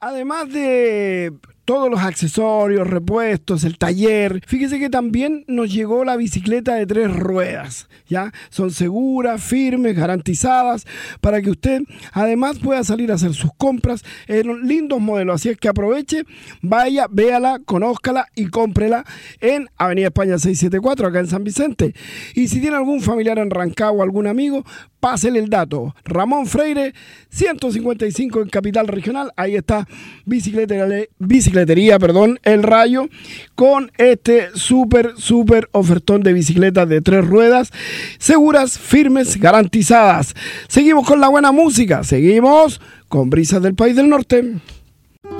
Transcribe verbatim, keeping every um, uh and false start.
Además de todos los accesorios, repuestos, el taller, fíjese que también nos llegó la bicicleta de tres ruedas, ¿ya? Son seguras, firmes, garantizadas, para que usted además pueda salir a hacer sus compras en lindos modelos. Así es que aproveche, vaya, véala, conózcala y cómprela en Avenida España seiscientos setenta y cuatro, acá en San Vicente. Y si tiene algún familiar en Rancagua o algún amigo, pásele el dato. Ramón Freire, ciento cincuenta y cinco en Capital Regional. Ahí está bicicletería, bicicletería perdón, El Rayo, con este súper, súper ofertón de bicicletas de tres ruedas, seguras, firmes, garantizadas. Seguimos con la buena música. Seguimos con Brisas del País del Norte.